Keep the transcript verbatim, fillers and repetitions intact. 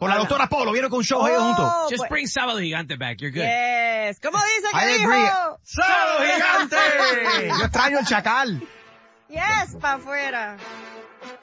Por la doctora Polo, vieron con un show ellos juntos. Oh, Just pues- bring Sábado Gigante back. You're good. Yes. ¿Cómo dice que I dijo? agree. ¡Sábado Gigante! Yo extraño el chacal. Yes, pa' afuera.